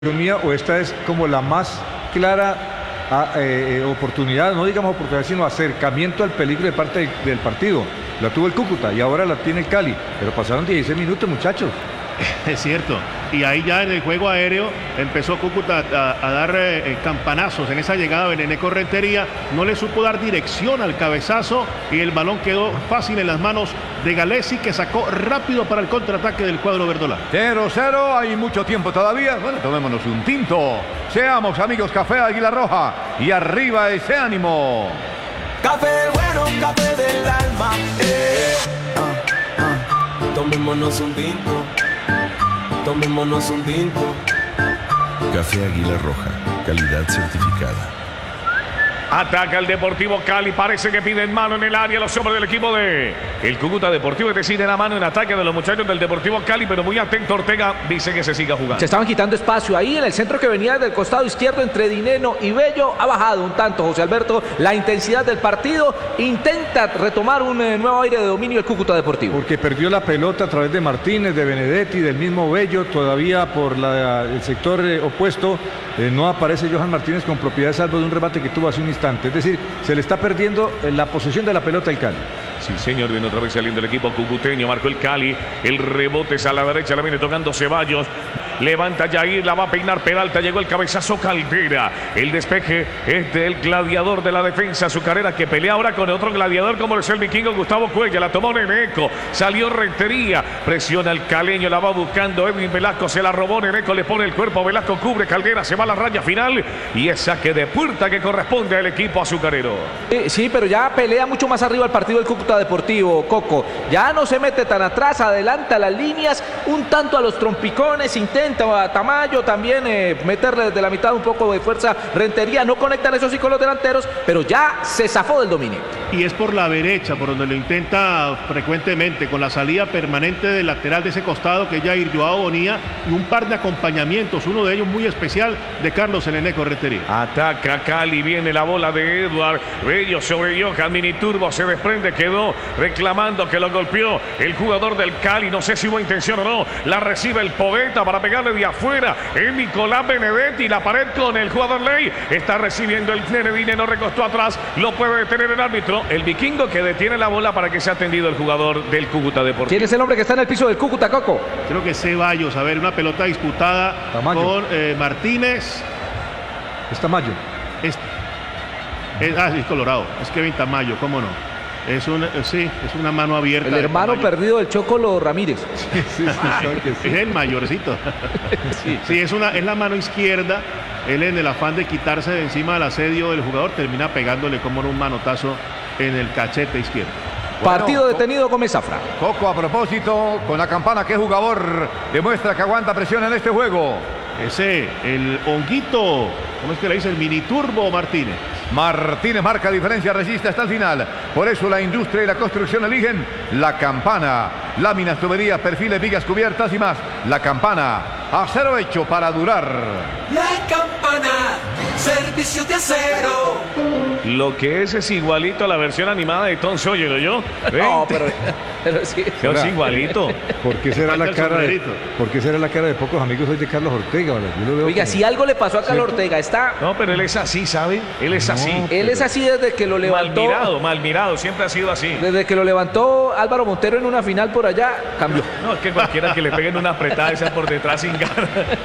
economía, o esta es como la más clara oportunidad, no digamos oportunidad, sino acercamiento al peligro de parte del partido. La tuvo el Cúcuta y ahora la tiene el Cali, pero pasaron 16 minutos, muchachos. Es cierto, y ahí ya en el juego aéreo empezó Cúcuta a dar campanazos en esa llegada de Neneco Rentería, no le supo dar dirección al cabezazo y el balón quedó fácil en las manos de Galesi, que sacó rápido para el contraataque del cuadro verdolaga. 0-0, hay mucho tiempo todavía. Bueno, tomémonos un tinto. Seamos amigos, Café Águila Roja y arriba ese ánimo. Café bueno, café del alma. Tomémonos un tinto. Tomémonos un tinto. Café Águila Roja, calidad certificada. Ataca el Deportivo Cali, parece que piden mano en el área los hombres del equipo de el Cúcuta Deportivo, es decir, la mano en ataque de los muchachos del Deportivo Cali, pero muy atento Ortega, dice que se siga jugando. Se estaban quitando espacio ahí en el centro que venía del costado izquierdo entre Dineno y Bello, ha bajado un tanto José Alberto la intensidad del partido, intenta retomar un nuevo aire de dominio el Cúcuta Deportivo. Porque perdió la pelota a través de Martínez, de Benedetti, del mismo Bello, todavía por el sector opuesto, no aparece Johan Martínez con propiedad salvo de un remate que tuvo hace un instante. Es decir, se le está perdiendo la posesión de la pelota al Cali. Sí, señor, viene otra vez saliendo el equipo cucuteño, marcó el Cali, el rebote es a la derecha, la viene tocando Ceballos, levanta Jair, la va a peinar Peralta, llegó el cabezazo Caldera, el despeje es del gladiador de la defensa azucarera, que pelea ahora con otro gladiador como es el vikingo Gustavo Cuella, la tomó Neneco, salió Rentería, presiona al caleño, la va buscando Edwin Velasco, se la robó Neneco, le pone el cuerpo, Velasco cubre, Caldera se va a la raya final y es saque de puerta que corresponde al equipo azucarero. Sí, pero ya pelea mucho más arriba el partido del Cúcuta Deportivo, Coco. Ya no se mete tan atrás, adelanta las líneas, un tanto a los trompicones, intenta a Tamayo también meterle desde la mitad un poco de fuerza. Rentería, no conectan esos sí con los delanteros, pero ya se zafó del dominio. Y es por la derecha, por donde lo intenta frecuentemente, con la salida permanente del lateral de ese costado que ya Joao Bonilla y un par de acompañamientos, uno de ellos muy especial de Carlos Neneco Rentería. Ataca Cali, viene la bola de Edward, Bello sobre Johan, mini turbo, se desprende, quedó reclamando que lo golpeó el jugador del Cali, no sé si hubo intención o no, la recibe el Poeta para pegarle de afuera, el Nicolás Benedetti, la pared con el jugador Ley, está recibiendo el Nenedine, no recostó atrás, lo puede detener el árbitro, el vikingo que detiene la bola para que sea atendido el jugador del Cúcuta Deportivo. ¿Quién es el hombre que está en el piso del Cúcuta, Coco? Creo que Ceballos, a ver, una pelota disputada con Martínez. Es Tamayo. Es Colorado, es Kevin Tamayo, ¿cómo no? Es una mano abierta. El hermano perdido del Chocolo Ramírez. Sí, es el mayorcito. Sí, es la mano izquierda. Él, en el afán de quitarse de encima del asedio del jugador, termina pegándole como un manotazo en el cachete izquierdo. Partido detenido con Zafra. Coco, a propósito, con la campana, ¿qué jugador demuestra que aguanta presión en este juego? El honguito, ¿cómo es que le dice? El mini turbo Martínez. Martínez marca diferencia, resiste hasta el final. Por eso la industria y la construcción eligen la campana. Láminas, tuberías, perfiles, vigas cubiertas y más. La campana, acero hecho para durar. La campana, servicio de acero. Lo que es igualito a la versión animada de Tom Sawyer, ¿yo? No, pero sí. Es igualito. ¿Por qué será la cara de pocos amigos hoy de Carlos Ortega? Yo lo veo Oiga, como... si algo le pasó a Carlos Ortega, está... No, pero él es así, ¿sabe? Él es así. Él es así desde que lo levantó. Mal mirado, siempre ha sido así. Desde que lo levantó Álvaro Montero en una final por allá, cambió. No, es que cualquiera que le peguen una apretada esa por detrás sin ganas.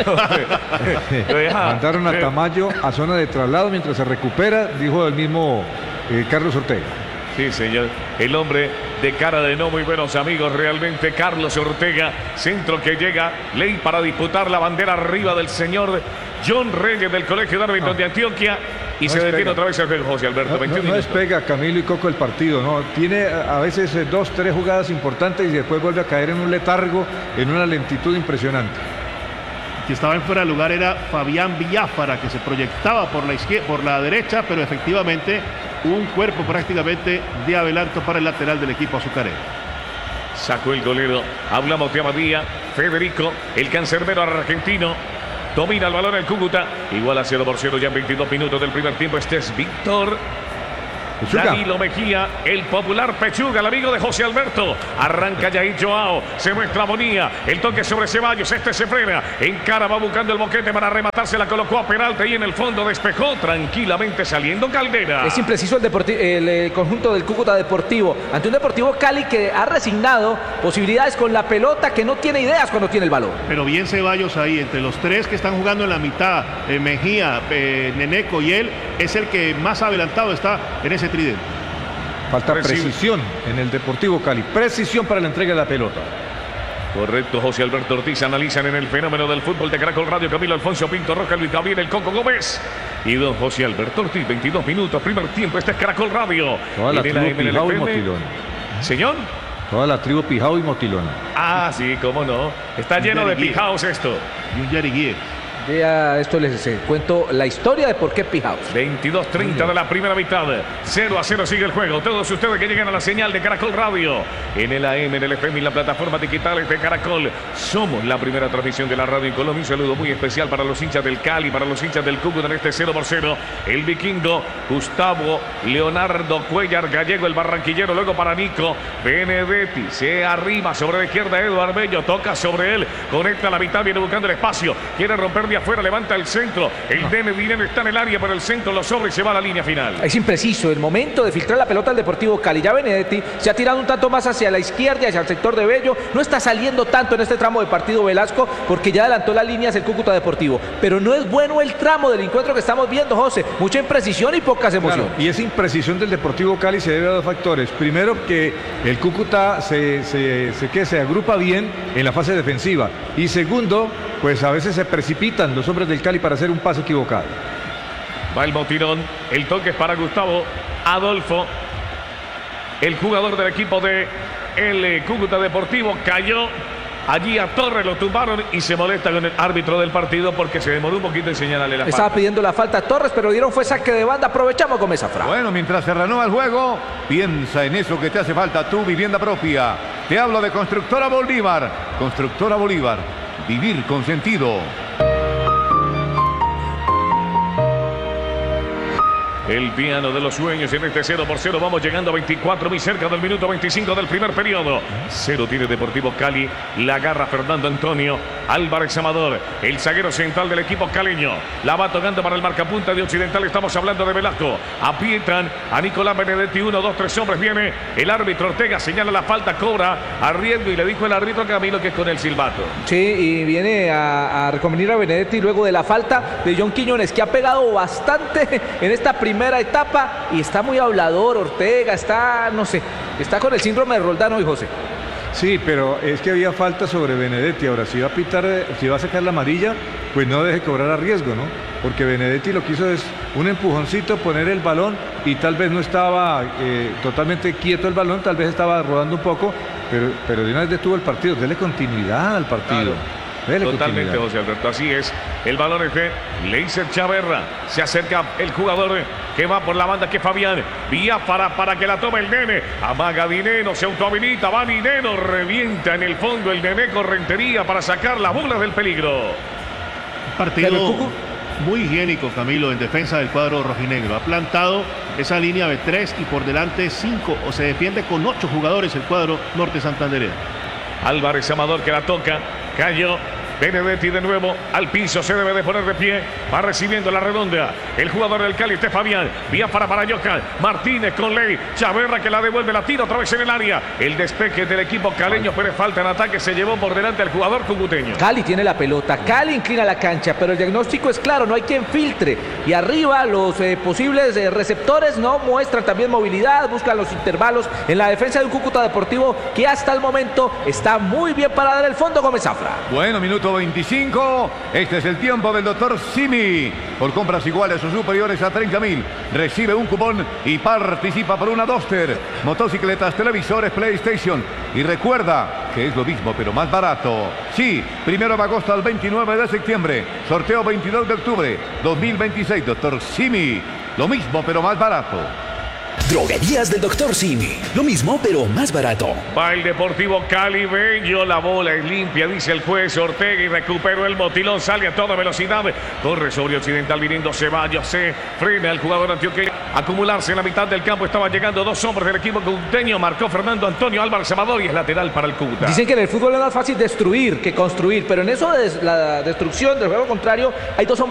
Mandaron a Tamayo a zona de traslado mientras se recupera, dijo el mismo Carlos Ortega. Sí, señor. El hombre de cara de no muy buenos amigos, realmente Carlos Ortega. Centro que llega, Ley para disputar la bandera arriba del señor John Reyes del Colegio de Árbitros de Antioquia. Y no se detiene otra vez el juego, José Alberto. No despega Camilo y Coco el partido, ¿no? Tiene a veces 2, 3 jugadas importantes y después vuelve a caer en un letargo, en una lentitud impresionante. Que estaba en fuera de lugar era Fabián Villafara, que se proyectaba por la izquierda, por la derecha, pero efectivamente un cuerpo prácticamente de adelanto para el lateral del equipo azucarero. Sacó el golero, hablamos de Abadía, Federico, el cancerbero argentino. Domina el balón el Cúcuta, igual a 0-0 ya en 22 minutos del primer tiempo. Este es Víctor Pechuga. Danilo Mejía, el popular Pechuga, el amigo de José Alberto. Arranca Yair Joao, se muestra Bonilla, el toque sobre Ceballos, este se frena, encara, va buscando el boquete para rematar, se la colocó a Peralta y en el fondo despejó tranquilamente saliendo Caldera. Es impreciso el conjunto del Cúcuta Deportivo ante un Deportivo Cali que ha resignado posibilidades con la pelota, que no tiene ideas cuando tiene el balón. Pero bien Ceballos ahí, entre los tres que están jugando en la mitad, Mejía, Neneco y él, es el que más adelantado está en ese tridente. Falta precisión en el Deportivo Cali. Precisión para la entrega de la pelota. Correcto, José Alberto Ortiz. Analizan en el fenómeno del fútbol de Caracol Radio Camilo Alfonso Pinto Roca, Luis Gabriel El Coco Gómez y don José Alberto Ortiz. 22 minutos, primer tiempo. Este es Caracol Radio. Toda la tribu Pijao y Motilón. Señor. Toda la tribu Pijao y Motilón. Ah, sí, cómo no. Está lleno de pijaos esto. Y un Yariguíes. Ya esto les cuento la historia de por qué Pijaos. 22:30 de la primera mitad. 0-0 sigue el juego. Todos ustedes que llegan a la señal de Caracol Radio, en el AM, en el FM y la plataforma digitales de Caracol. Somos la primera transmisión de la radio en Colombia. Un saludo muy especial para los hinchas del Cali, para los hinchas del Cúcuta en este 0-0. El vikingo Gustavo Leonardo Cuellar Gallego, el barranquillero. Luego para Nico Benedetti. Se arriba sobre la izquierda Eduardo Bello. Toca sobre él. Conecta la mitad. Viene buscando el espacio. Quiere romper de afuera, levanta el centro, el Dene Dinero está en el área, pero el centro lo sobra y se va a la línea final. Es impreciso el momento de filtrar la pelota al Deportivo Cali. Ya Benedetti se ha tirado un tanto más hacia la izquierda, hacia el sector de Bello. No está saliendo tanto en este tramo de partido Velasco, porque ya adelantó las líneas el Cúcuta Deportivo. Pero no es bueno el tramo del encuentro que estamos viendo, José. Mucha imprecisión y pocas emociones. Claro, y esa imprecisión del Deportivo Cali se debe a dos factores. Primero, que el Cúcuta se agrupa bien en la fase defensiva. Y segundo, pues a veces se precipitan los hombres del Cali para hacer un pase equivocado. Va el botirón, el toque es para Gustavo Adolfo, el jugador del equipo de el Cúcuta Deportivo. Cayó allí a Torres, lo tumbaron y se molesta con el árbitro del partido porque se demoró un poquito en señalarle la falta. Estaba pidiendo la falta a Torres, pero dieron fue saque de banda. Aprovechamos con esa frase. Bueno, mientras se renueva el juego, piensa en eso que te hace falta, tu vivienda propia. Te hablo de Constructora Bolívar. Constructora Bolívar. Vivir con sentido. El piano de los sueños en este 0-0. Vamos llegando a 24, muy cerca del minuto 25 del primer periodo. 0 tiene Deportivo Cali. La agarra Fernando Antonio Álvarez Amador, el zaguero central del equipo caleño. La va tocando para el marcapunta de Occidental. Estamos hablando de Velasco. Aprietan a Nicolás Benedetti. 1, 2, 3 hombres. Viene el árbitro Ortega. Señala la falta, cobra a riesgo y le dijo el árbitro Camilo que es con el silbato. Sí, y viene a reconvenir a Benedetti luego de la falta de John Quiñones, que ha pegado bastante en esta primera etapa y está muy hablador. Ortega está, no sé, está con el síndrome de Roldán hoy, José. Sí, pero es que había falta sobre Benedetti. Ahora, si va a pitar, si va a sacar la amarilla, pues no deje cobrar a riesgo, ¿no? Porque Benedetti lo que hizo es un empujoncito, poner el balón y tal vez no estaba totalmente quieto el balón, tal vez estaba rodando un poco, pero de una vez detuvo el partido. Dele continuidad al partido. Claro. Totalmente, José Alberto, así es. El balón es de Leiser Chaverra. Se acerca el jugador que va por la banda, que es Fabián. Vía para que la tome el Nene. Amaga Dineno, se autohabilita. Va Dineno, revienta en el fondo el Neneco Rentería para sacar las bolas del peligro. Partido muy higiénico, Camilo, en defensa del cuadro rojinegro. Ha plantado esa línea de 3 y por delante 5, o se defiende con 8 jugadores el cuadro norte santandereano. Álvarez Amador que la toca, cayó. Benedetti de nuevo al piso, se debe de poner de pie, va recibiendo la redonda el jugador del Cali, este Fabián, vía para Johan Martínez con Ley, Chaverra que la devuelve, la tira otra vez en el área, el despeje del equipo caleño, pero falta en ataque, se llevó por delante al jugador cucuteño. Cali tiene la pelota, Cali inclina la cancha, pero el diagnóstico es claro, no hay quien filtre, y arriba los posibles receptores no muestran también movilidad, buscan los intervalos en la defensa de un Cúcuta Deportivo que hasta el momento está muy bien para dar el fondo. Gómez Zafra. Bueno, minuto 25, este es el tiempo del doctor Simi. Por compras iguales o superiores a 30.000, recibe un cupón y participa por una Duster, motocicletas, televisores, PlayStation. Y recuerda que es lo mismo pero más barato. Sí, 1 de agosto al 29 de septiembre, sorteo 22 de octubre 2026, doctor Simi. Lo mismo pero más barato. Droguerías del Dr. Simi. Lo mismo, pero más barato. Va el Deportivo Cali, Bello, la bola es limpia, dice el juez Ortega, y recuperó el motilón, sale a toda velocidad. Corre sobre Occidental viniendo Ceballos, se frena el jugador antioqueño. acumularse en la mitad del campo. Estaban llegando dos hombres del equipo cucuteño. Marcó Fernando Antonio Álvarez Amador y es lateral para el Cúcuta. Dicen que en el fútbol es más fácil destruir que construir, pero en eso de la destrucción del juego contrario hay dos hombres